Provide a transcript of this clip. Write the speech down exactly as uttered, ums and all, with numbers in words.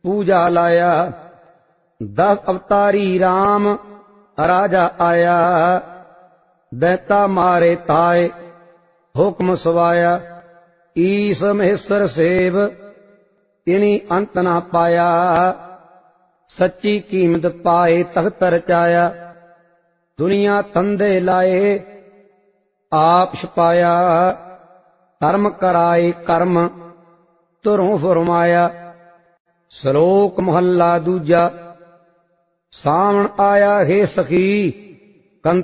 पूजा लाया। दस अवतारी राम राजा आया, दैता मारे ताए हुक्म सवाया। ईस महेश्वर सेव तिनी अंत ना पाया, सच्ची कीमत पाए तख्त रचाया। दुनिया तंदे लाए आप छपाया, धर्म कराए कर्म तुरों फरमाया। श्लोक महला दूजा। सावन आया हे सखी